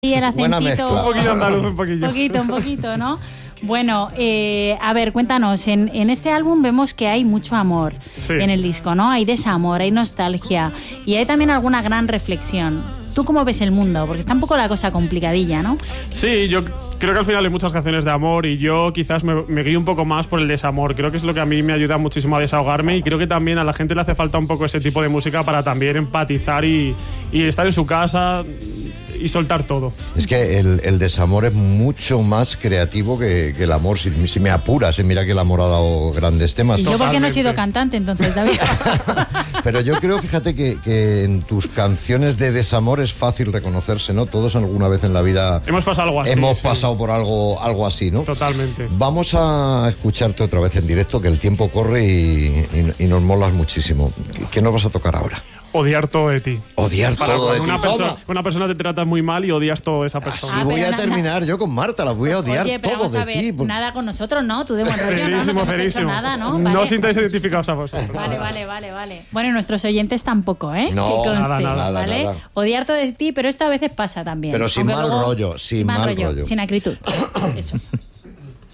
Y el Buena acentito. mezcla. Un poquito andaluz, un poquillo. Un poquito, ¿no? Bueno, a ver, cuéntanos, en este álbum vemos que hay mucho amor en el disco, ¿no? Hay desamor, hay nostalgia y hay también alguna gran reflexión. ¿Tú cómo ves el mundo? Porque está un poco la cosa complicadilla, ¿no? Sí, yo creo que al final hay muchas canciones de amor y yo quizás me guío un poco más por el desamor. Creo que es lo que a mí me ayuda muchísimo a desahogarme y creo que también a la gente le hace falta un poco ese tipo de música para también empatizar y estar en su casa y soltar todo. Es que el desamor es mucho más creativo que el amor, si me apuras. Mira que el amor ha dado grandes temas. Y yo porque no he sido cantante, entonces, David. Pero yo creo, fíjate, que en tus canciones de desamor es fácil reconocerse, ¿no? Todos alguna vez en la vida hemos pasado algo así. Hemos pasado por algo así, ¿no? Totalmente. Vamos a escucharte otra vez en directo, que el tiempo corre y nos molas muchísimo. ¿Qué nos vas a tocar ahora? Odiar todo de ti. Odiar todo de ti. Una persona te trata muy mal y odias todo de esa persona. Así voy a terminar yo con Marta, la voy a odiar. Oye, pero todo vamos a de ver, ti. nada con nosotros, ¿no? Tú de buen rollo, ¿no? No te hemos hecho nada, ¿no? Vale. No os sintáis pues, identificados a vosotros. Vale. Bueno, nuestros oyentes tampoco, ¿eh? No, que conste, nada, ¿vale? nada. Odiar todo de ti, pero esto a veces pasa también. Pero sin mal rollo, sin mal rollo. Sin acritud. Eso.